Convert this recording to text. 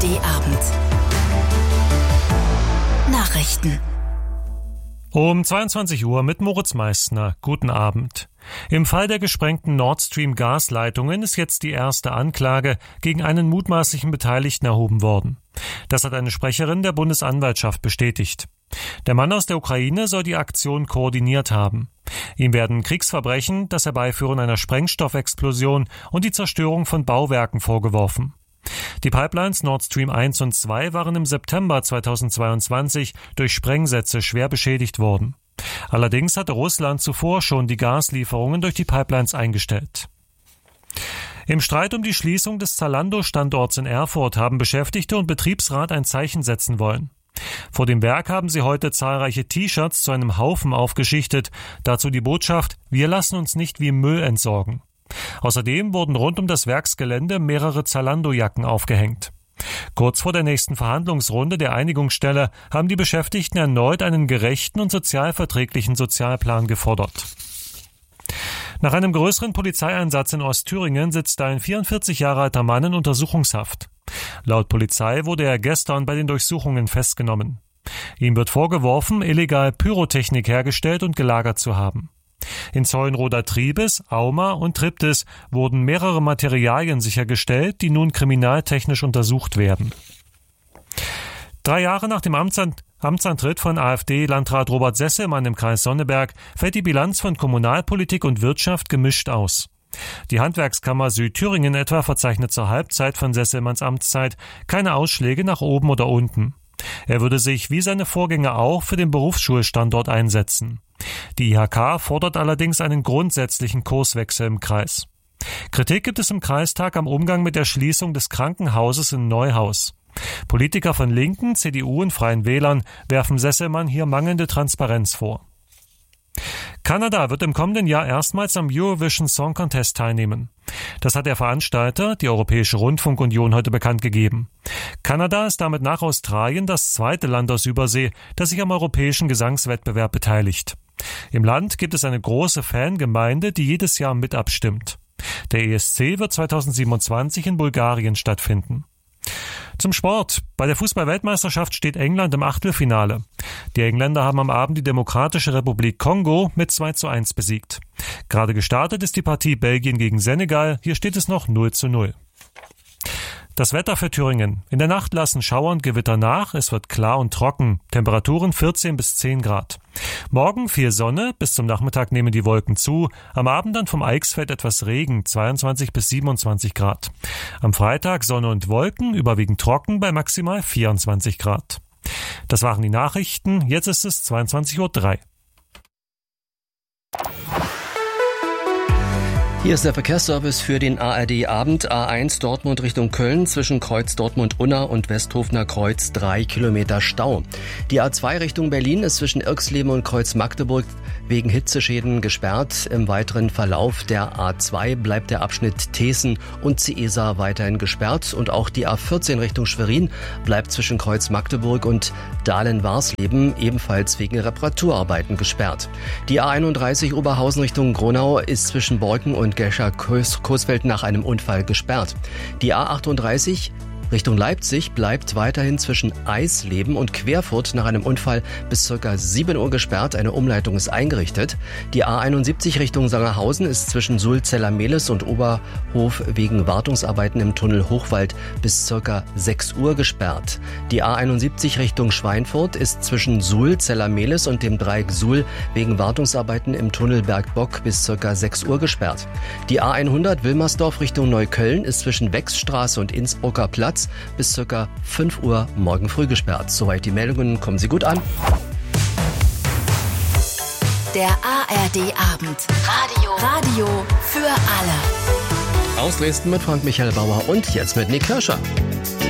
ARD-Abend. Nachrichten. Um 22 Uhr mit Moritz Meissner. Guten Abend. Im Fall der gesprengten Nord Stream Gasleitungen ist jetzt die erste Anklage gegen einen mutmaßlichen Beteiligten erhoben worden. Das hat eine Sprecherin der Bundesanwaltschaft bestätigt. Der Mann aus der Ukraine soll die Aktion koordiniert haben. Ihm werden Kriegsverbrechen, das Herbeiführen einer Sprengstoffexplosion und die Zerstörung von Bauwerken vorgeworfen. Die Pipelines Nord Stream 1 und 2 waren im September 2022 durch Sprengsätze schwer beschädigt worden. Allerdings hatte Russland zuvor schon die Gaslieferungen durch die Pipelines eingestellt. Im Streit um die Schließung des Zalando-Standorts in Erfurt haben Beschäftigte und Betriebsrat ein Zeichen setzen wollen. Vor dem Werk haben sie heute zahlreiche T-Shirts zu einem Haufen aufgeschichtet, dazu die Botschaft: Wir lassen uns nicht wie Müll entsorgen. Außerdem wurden rund um das Werksgelände mehrere Zalando-Jacken aufgehängt. Kurz vor der nächsten Verhandlungsrunde der Einigungsstelle haben die Beschäftigten erneut einen gerechten und sozialverträglichen Sozialplan gefordert. Nach einem größeren Polizeieinsatz in Ostthüringen sitzt ein 44 Jahre alter Mann in Untersuchungshaft. Laut Polizei wurde er gestern bei den Durchsuchungen festgenommen. Ihm wird vorgeworfen, illegal Pyrotechnik hergestellt und gelagert zu haben. In Zeulenroda Triebes, Auma und Triptis wurden mehrere Materialien sichergestellt, die nun kriminaltechnisch untersucht werden. 3 Jahre nach dem Amtsantritt von AfD-Landrat Robert Sesselmann im Kreis Sonneberg fällt die Bilanz von Kommunalpolitik und Wirtschaft gemischt aus. Die Handwerkskammer Südthüringen etwa verzeichnet zur Halbzeit von Sesselmanns Amtszeit keine Ausschläge nach oben oder unten. Er würde sich, wie seine Vorgänger auch, für den Berufsschulstandort einsetzen. Die IHK fordert allerdings einen grundsätzlichen Kurswechsel im Kreis. Kritik gibt es im Kreistag am Umgang mit der Schließung des Krankenhauses in Neuhaus. Politiker von Linken, CDU und Freien Wählern werfen Sesselmann hier mangelnde Transparenz vor. Kanada wird im kommenden Jahr erstmals am Eurovision Song Contest teilnehmen. Das hat der Veranstalter, die Europäische Rundfunkunion, heute bekannt gegeben. Kanada ist damit nach Australien das zweite Land aus Übersee, das sich am europäischen Gesangswettbewerb beteiligt. Im Land gibt es eine große Fangemeinde, die jedes Jahr mit abstimmt. Der ESC wird 2027 in Bulgarien stattfinden. Zum Sport. Bei der Fußball-Weltmeisterschaft steht England im Achtelfinale. Die Engländer haben am Abend die Demokratische Republik Kongo mit 2:1 besiegt. Gerade gestartet ist die Partie Belgien gegen Senegal. Hier steht es noch 0:0. Das Wetter für Thüringen. In der Nacht lassen Schauer und Gewitter nach. Es wird klar und trocken. Temperaturen 14 bis 10 Grad. Morgen viel Sonne. Bis zum Nachmittag nehmen die Wolken zu. Am Abend dann vom Eichsfeld etwas Regen. 22 bis 27 Grad. Am Freitag Sonne und Wolken. Überwiegend trocken bei maximal 24 Grad. Das waren die Nachrichten. Jetzt ist es 22:03 Uhr. Hier ist der Verkehrsservice für den ARD-Abend. A1 Dortmund Richtung Köln zwischen Kreuz Dortmund-Unna und Westhofener Kreuz 3 Kilometer Stau. Die A2 Richtung Berlin ist zwischen Irxleben und Kreuz Magdeburg wegen Hitzeschäden gesperrt. Im weiteren Verlauf der A2 bleibt der Abschnitt Thesen und Ciesa weiterhin gesperrt. Und auch die A14 Richtung Schwerin bleibt zwischen Kreuz Magdeburg und Dahlen-Warsleben ebenfalls wegen Reparaturarbeiten gesperrt. Die A31 Oberhausen Richtung Gronau ist zwischen Borken und Gescher-Coesfeld nach einem Unfall gesperrt. Die A38 Richtung Leipzig bleibt weiterhin zwischen Eisleben und Querfurt nach einem Unfall bis ca. 7 Uhr gesperrt. Eine Umleitung ist eingerichtet. Die A71 Richtung Sangerhausen ist zwischen Sulzeller-Mehlis und Oberhof wegen Wartungsarbeiten im Tunnel Hochwald bis ca. 6 Uhr gesperrt. Die A71 Richtung Schweinfurt ist zwischen Sulzeller-Mehlis und dem Dreieck Suhl wegen Wartungsarbeiten im Tunnel Bergbock bis ca. 6 Uhr gesperrt. Die A100 Wilmersdorf Richtung Neukölln ist zwischen Wechsstraße und Innsbrucker Platz bis ca. 5 Uhr morgen früh gesperrt. Soweit die Meldungen. Kommen Sie gut an. Der ARD-Abend. Radio für alle. Aus Dresden mit Frank Michael Bauer und jetzt mit Nick Hirscher.